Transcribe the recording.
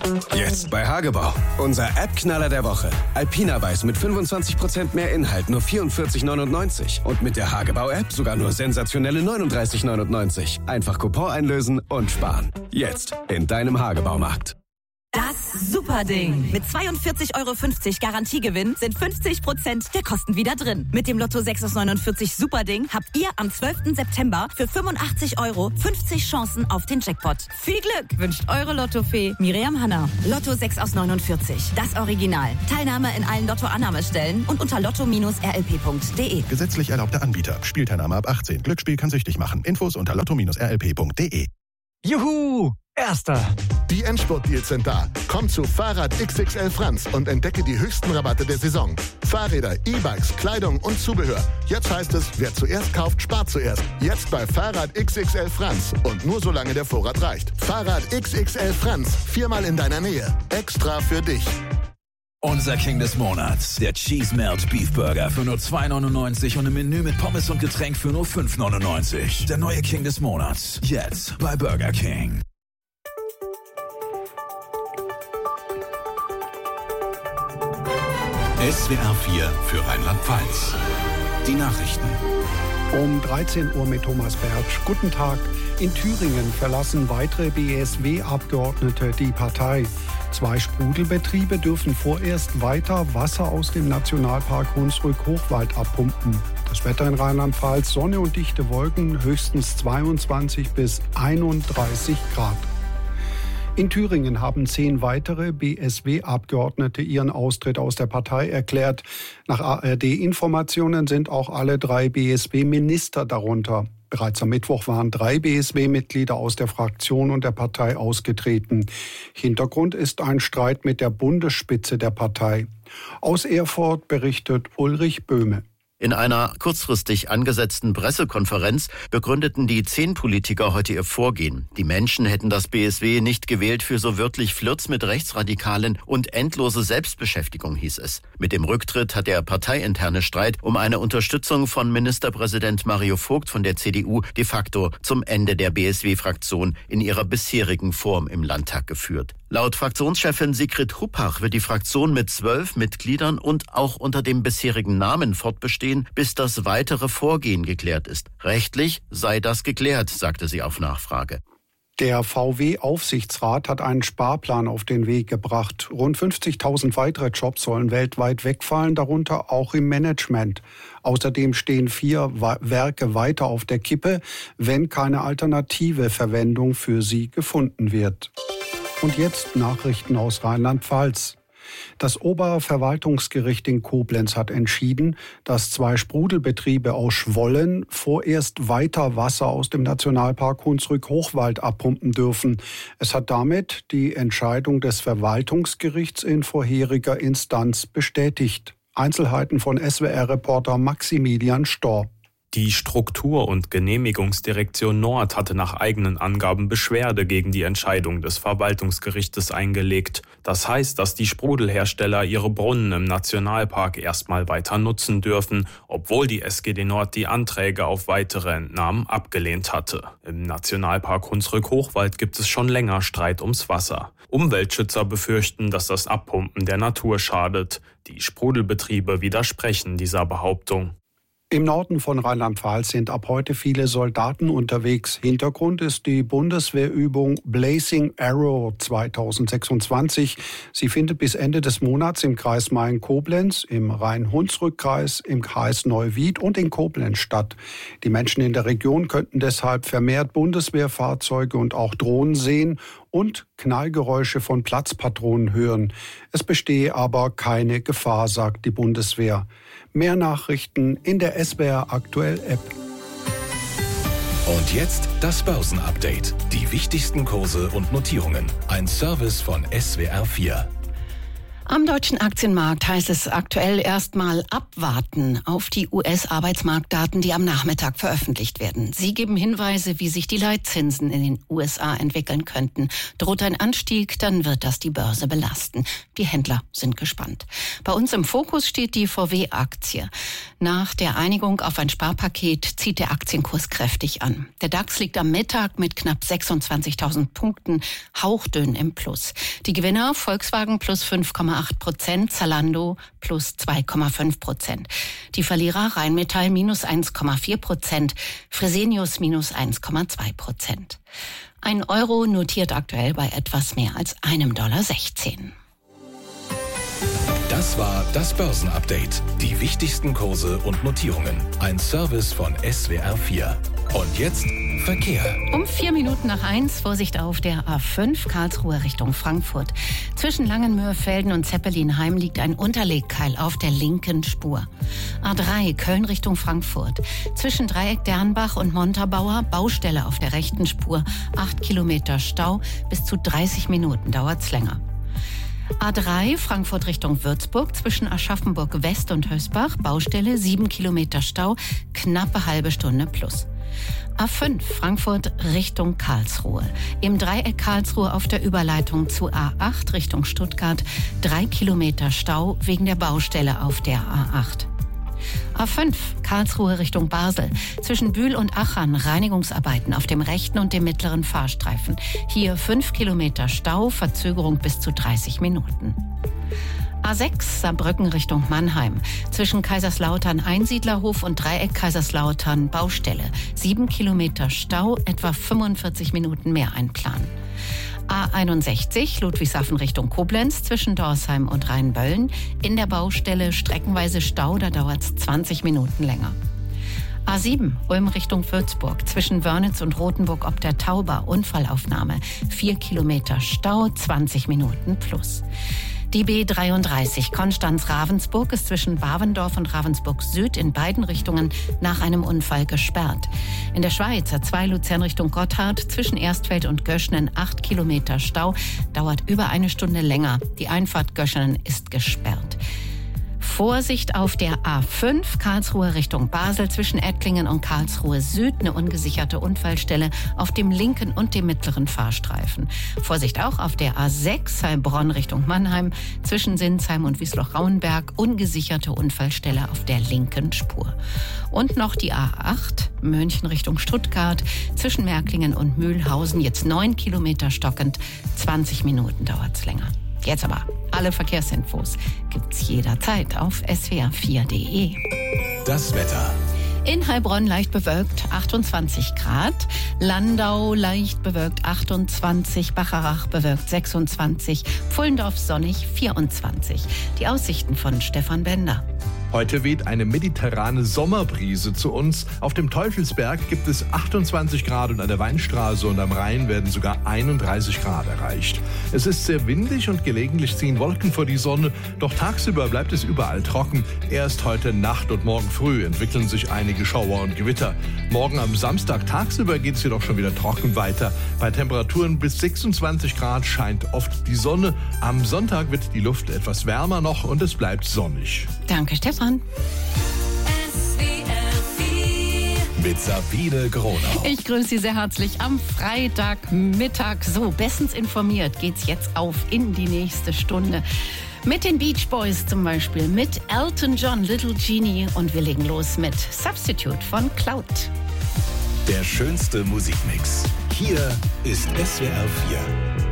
Jetzt bei Hagebau. Unser App-Knaller der Woche. Alpina Weiß mit 25% mehr Inhalt, nur 44,99. Und mit der Hagebau-App sogar nur sensationelle 39,99. Einfach Coupon einlösen und sparen. Jetzt in deinem Hagebaumarkt. Das Superding. Mit 42,50 € Garantiegewinn sind 50% der Kosten wieder drin. Mit dem Lotto 6 aus 49 Superding habt ihr am 12. September für 85 € 50 Chancen auf den Jackpot. Viel Glück wünscht eure Lottofee Miriam Hanna. Lotto 6 aus 49. Das Original. Teilnahme in allen Lotto-Annahmestellen und unter lotto-rlp.de. Gesetzlich erlaubter Anbieter. Spielteilnahme ab 18. Glücksspiel kann süchtig machen. Infos unter lotto-rlp.de. Juhu! Erster! Die Endspurt-Deals sind da. Komm zu Fahrrad XXL Franz und entdecke die höchsten Rabatte der Saison. Fahrräder, E-Bikes, Kleidung und Zubehör. Jetzt heißt es, wer zuerst kauft, spart zuerst. Jetzt bei Fahrrad XXL Franz. Und nur solange der Vorrat reicht. Fahrrad XXL Franz. 4-mal in deiner Nähe. Extra für dich. Unser King des Monats, der Cheese Melt Beef Burger für nur 2,99 und ein Menü mit Pommes und Getränk für nur 5,99. Der neue King des Monats, jetzt bei Burger King. SWR 4 für Rheinland-Pfalz. Die Nachrichten. Um 13 Uhr mit Thomas Bertsch. Guten Tag. In Thüringen verlassen weitere BSW-Abgeordnete die Partei. 2 Sprudelbetriebe dürfen vorerst weiter Wasser aus dem Nationalpark Hunsrück-Hochwald abpumpen. Das Wetter in Rheinland-Pfalz: Sonne und dichte Wolken, höchstens 22 bis 31 Grad. In Thüringen haben 10 weitere BSW-Abgeordnete ihren Austritt aus der Partei erklärt. Nach ARD-Informationen sind auch alle 3 BSW-Minister darunter. Bereits am Mittwoch waren 3 BSW-Mitglieder aus der Fraktion und der Partei ausgetreten. Hintergrund ist ein Streit mit der Bundesspitze der Partei. Aus Erfurt berichtet Ulrich Böhme. In einer kurzfristig angesetzten Pressekonferenz begründeten die 10 Politiker heute ihr Vorgehen. Die Menschen hätten das BSW nicht gewählt für so wörtlich Flirts mit Rechtsradikalen und endlose Selbstbeschäftigung, hieß es. Mit dem Rücktritt hat der parteiinterne Streit um eine Unterstützung von Ministerpräsident Mario Vogt von der CDU de facto zum Ende der BSW-Fraktion in ihrer bisherigen Form im Landtag geführt. Laut Fraktionschefin Sigrid Huppach wird die Fraktion mit 12 Mitgliedern und auch unter dem bisherigen Namen fortbestehen, bis das weitere Vorgehen geklärt ist. Rechtlich sei das geklärt, sagte sie auf Nachfrage. Der VW-Aufsichtsrat hat einen Sparplan auf den Weg gebracht. Rund 50.000 weitere Jobs sollen weltweit wegfallen, darunter auch im Management. Außerdem stehen 4 Werke weiter auf der Kippe, wenn keine alternative Verwendung für sie gefunden wird. Und jetzt Nachrichten aus Rheinland-Pfalz. Das Oberverwaltungsgericht in Koblenz hat entschieden, dass 2 Sprudelbetriebe aus Schwollen vorerst weiter Wasser aus dem Nationalpark Hunsrück-Hochwald abpumpen dürfen. Es hat damit die Entscheidung des Verwaltungsgerichts in vorheriger Instanz bestätigt. Einzelheiten von SWR-Reporter Maximilian Storr. Die Struktur- und Genehmigungsdirektion Nord hatte nach eigenen Angaben Beschwerde gegen die Entscheidung des Verwaltungsgerichtes eingelegt. Das heißt, dass die Sprudelhersteller ihre Brunnen im Nationalpark erstmal weiter nutzen dürfen, obwohl die SGD Nord die Anträge auf weitere Entnahmen abgelehnt hatte. Im Nationalpark Hunsrück-Hochwald gibt es schon länger Streit ums Wasser. Umweltschützer befürchten, dass das Abpumpen der Natur schadet. Die Sprudelbetriebe widersprechen dieser Behauptung. Im Norden von Rheinland-Pfalz sind ab heute viele Soldaten unterwegs. Hintergrund ist die Bundeswehrübung Blazing Arrow 2026. Sie findet bis Ende des Monats im Kreis Main-Koblenz, im Rhein-Hunsrück-Kreis, im Kreis Neuwied und in Koblenz statt. Die Menschen in der Region könnten deshalb vermehrt Bundeswehrfahrzeuge und auch Drohnen sehen und Knallgeräusche von Platzpatronen hören. Es bestehe aber keine Gefahr, sagt die Bundeswehr. Mehr Nachrichten in der SWR Aktuell App. Und jetzt das Börsenupdate. Die wichtigsten Kurse und Notierungen. Ein Service von SWR 4. Am deutschen Aktienmarkt heißt es aktuell erstmal abwarten auf die US-Arbeitsmarktdaten, die am Nachmittag veröffentlicht werden. Sie geben Hinweise, wie sich die Leitzinsen in den USA entwickeln könnten. Droht ein Anstieg, dann wird das die Börse belasten. Die Händler sind gespannt. Bei uns im Fokus steht die VW-Aktie. Nach der Einigung auf ein Sparpaket zieht der Aktienkurs kräftig an. Der DAX liegt am Mittag mit knapp 26.000 Punkten hauchdünn im Plus. Die Gewinner Volkswagen plus 5,8%, Zalando plus 2,5%. Die Verlierer Rheinmetall minus 1,4%, Fresenius minus 1,2%. Ein Euro notiert aktuell bei etwas mehr als $1,16. Das war das Börsenupdate. Die wichtigsten Kurse und Notierungen. Ein Service von SWR4. Und jetzt Verkehr. Um 1:04, Vorsicht auf der A5 Karlsruhe Richtung Frankfurt. Zwischen Langenmöhrfelden und Zeppelinheim liegt ein Unterlegkeil auf der linken Spur. A3 Köln Richtung Frankfurt. Zwischen Dreieck Dernbach und Montabaur Baustelle auf der rechten Spur. 8 Kilometer Stau, bis zu 30 Minuten dauert's länger. A3 Frankfurt Richtung Würzburg zwischen Aschaffenburg West und Hösbach, Baustelle 7 Kilometer Stau, knappe halbe Stunde plus. A5 Frankfurt Richtung Karlsruhe. Im Dreieck Karlsruhe auf der Überleitung zu A8 Richtung Stuttgart 3 Kilometer Stau wegen der Baustelle auf der A8. A5 Karlsruhe Richtung Basel. Zwischen Bühl und Achern Reinigungsarbeiten auf dem rechten und dem mittleren Fahrstreifen. Hier 5 Kilometer Stau, Verzögerung bis zu 30 Minuten. A6 Saarbrücken Richtung Mannheim. Zwischen Kaiserslautern Einsiedlerhof und Dreieck Kaiserslautern Baustelle. 7 Kilometer Stau, etwa 45 Minuten mehr einplanen. A61 Ludwigshafen Richtung Koblenz zwischen Dorsheim und Rheinböllen. In der Baustelle streckenweise Stau, da dauert es 20 Minuten länger. A7 Ulm Richtung Würzburg zwischen Wörnitz und Rothenburg ob der Tauber. Unfallaufnahme. 4 Kilometer Stau, 20 Minuten plus. Die B33 Konstanz-Ravensburg ist zwischen Bavendorf und Ravensburg Süd in beiden Richtungen nach einem Unfall gesperrt. In der Schweiz A2 Luzern Richtung Gotthard zwischen Erstfeld und Göschenen 8 Kilometer Stau, dauert über eine Stunde länger. Die Einfahrt Göschenen ist gesperrt. Vorsicht auf der A5 Karlsruhe Richtung Basel zwischen Ettlingen und Karlsruhe Süd, eine ungesicherte Unfallstelle auf dem linken und dem mittleren Fahrstreifen. Vorsicht auch auf der A6 Heilbronn Richtung Mannheim zwischen Sinsheim und Wiesloch-Rauenberg, ungesicherte Unfallstelle auf der linken Spur. Und noch die A8 München Richtung Stuttgart zwischen Märklingen und Mühlhausen, jetzt 9 Kilometer stockend, 20 Minuten dauert's länger. Jetzt aber alle Verkehrsinfos gibt's jederzeit auf swr4.de. Das Wetter. In Heilbronn leicht bewölkt, 28 Grad. Landau leicht bewölkt, 28. Bacharach bewölkt, 26. Pfullendorf sonnig, 24. Die Aussichten von Stefan Bender. Heute weht eine mediterrane Sommerbrise zu uns. Auf dem Teufelsberg gibt es 28 Grad und an der Weinstraße und am Rhein werden sogar 31 Grad erreicht. Es ist sehr windig und gelegentlich ziehen Wolken vor die Sonne, doch tagsüber bleibt es überall trocken. Erst heute Nacht und morgen früh entwickeln sich einige Schauer und Gewitter. Morgen am Samstag tagsüber geht es jedoch schon wieder trocken weiter. Bei Temperaturen bis 26 Grad scheint oft die Sonne. Am Sonntag wird die Luft etwas wärmer noch und es bleibt sonnig. Danke, Stefan. Mit Sabine Gronau. Ich grüße Sie sehr herzlich am Freitagmittag. So, bestens informiert geht's jetzt auf in die nächste Stunde. Mit den Beach Boys zum Beispiel, mit Elton John, Little Genie und wir legen los mit Substitute von Cloud. Der schönste Musikmix. Hier ist SWR4.